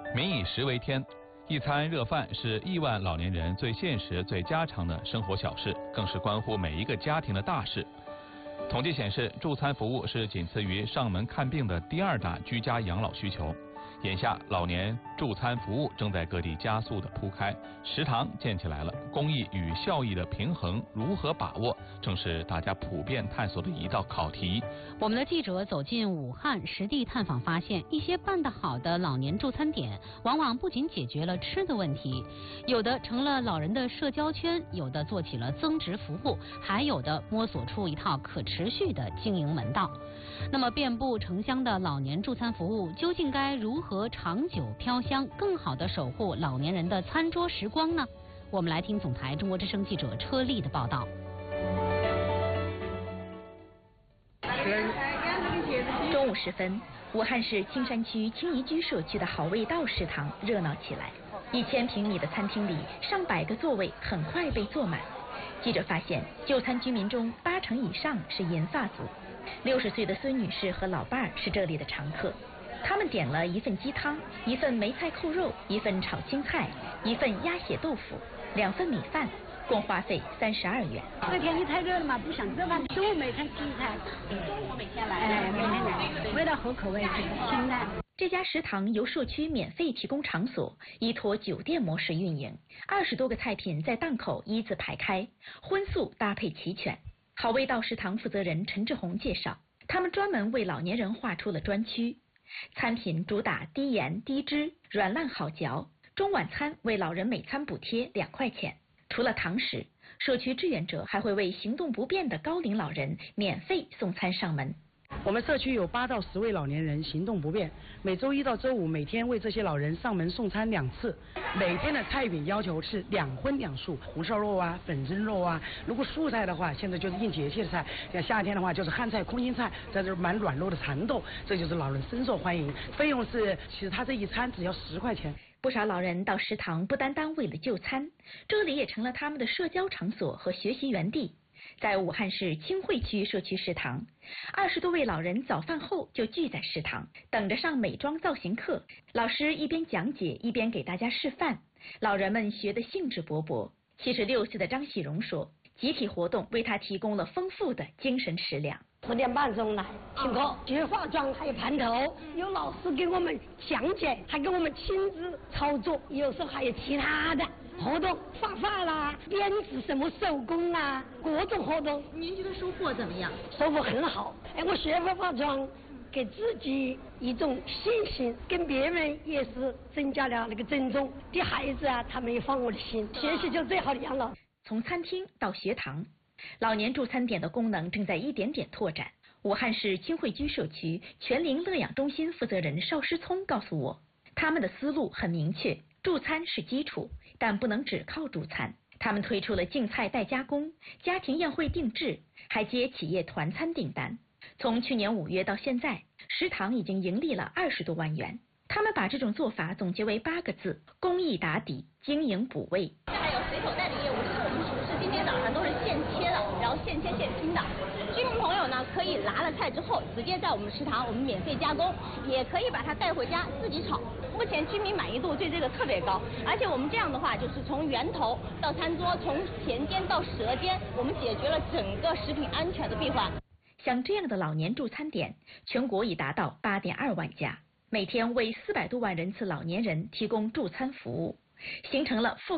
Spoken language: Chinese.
民以食为天，一餐热饭是亿万老年人最现实、最家常的生活小事，更是关乎每一个家庭的大事。统计显示，助餐服务是仅次于上门看病的第二大居家养老需求。眼下，老年助餐服务正在各地加速的铺开，食堂建起来了，公益与效益的平衡如何把握，正是大家普遍探索的一道考题。 我们的记者走进武汉实地探访，发现一些办得好的老年助餐点，往往不仅解决了吃的问题，有的成了老人的社交圈，有的做起了增值服务，还有的摸索出一套可持续的经营门道。那么，遍布城乡的老年助餐服务究竟该如何长久飘香，更好地守护老年人的餐桌时光呢？我们来听总台中国之声记者车丽的报道。 中午时分，武汉市青山区青宜居社区的好味道食堂热闹起来。1000平米的餐厅里，上百个座位很快被坐满。记者发现，就餐居民中80%以上是银发族，60岁的孙女士和老伴儿是这里的常客。他们点了一份鸡汤，一份梅菜扣肉，一份炒青菜，一份鸭血豆腐，2份米饭，共花费32元。 这天气太热了嘛，不想做饭，中午每天吃一餐，中午每天来，每天来，味道合口味，清淡。 这家食堂由社区免费提供场所，依托酒店模式运营，20多个菜品在档口一字排开，荤素搭配齐全。好味道食堂负责人陈志红介绍，他们专门为老年人划出了专区。餐品主打低盐低脂，软烂好嚼。中晚餐为老人每餐补贴2块钱。除了堂食，社区志愿者还会为行动不便的高龄老人免费送餐上门。 我们社区有8到10位老年人行动不便，每周1到周5每天为这些老人上门送餐2次。每天的菜品要求是2荤2素，红烧肉啊、粉蒸肉啊。如果素菜的话，现在就是应节气的菜，像夏天的话就是汉菜、空心菜，再就是蛮软肉的蚕豆，这就是老人深受欢迎。费用是，其实他这一餐只要10块钱。 不少老人到食堂不单单为了就餐，这里也成了他们的社交场所和学习园地。在武汉市清惠区社区食堂，20多位老人早饭后就聚在食堂，等着上美妆造型课。老师一边讲解一边给大家示范，老人们学得兴致勃勃。76岁的张喜荣说，集体活动为他提供了丰富的精神食粮。 4点半钟来听课，学化妆还有盘头，有老师给我们讲解，还给我们亲自操作，有时候还有其他的活动，画画啦、编织什么手工啦，各种活动。 您觉得收获怎么样？ 收获很好。我学会化妆，给自己一种信心，跟别人也是增加了那个尊重。对孩子啊，他们也放我的心。学习就是最好的养老。 从餐厅到学堂，老年助餐点的功能正在一点点拓展。武汉市清惠居社区全龄乐养中心负责人邵诗聪告诉我，他们的思路很明确，助餐是基础，但不能只靠助餐。他们推出了竞菜代加工、家庭宴会定制，还接企业团餐订单。从去年5月到现在，食堂已经盈利了20多万元。他们把这种做法总结为8个字：公益打底，经营补位。 还有随手带的业务，是我们厨师今天早上都是现切的，然后现切现拼的。居民朋友呢，可以拿了菜之后直接在我们食堂我们免费加工，也可以把它带回家自己炒。目前居民满意度对这个特别高，而且我们这样的话，就是从源头到餐桌，从田间到舌尖，我们解决了整个食品安全的闭环。 像这样的老年助餐点，全国已达到8.2万家，每天为400多万人次老年人提供助餐服务，形成了